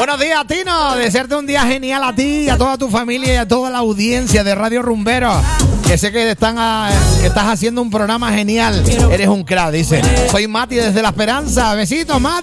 Buenos días, Tino. Desearte un día genial a ti, a toda tu familia y a toda la audiencia de Radio Rumbero. Que sé que estás haciendo un programa genial. Eres un crack, dice. Soy Mati desde La Esperanza. Besitos, Mati.